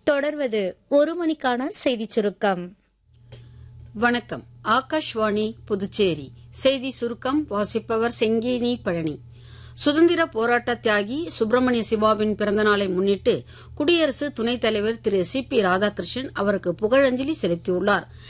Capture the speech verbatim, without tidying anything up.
தொடர்வது ஒரு மணிக்கான செய்திச் சுருக்கம். வணக்கம். ஆகாஷ்வாணி புதுச்சேரி செய்தி சுருக்கம் வாசிப்பவர் செங்கேனி பழனி. சுதந்திர போராட்ட தியாகி சுப்பிரமணிய சிவாவின் பிறந்தநாளை முன்னிட்டு குடியரசு துணைத் தலைவர் திரு சி பி ராதாகிருஷ்ணன் அவருக்கு புகழஞ்சலி செலுத்தியுள்ளார்.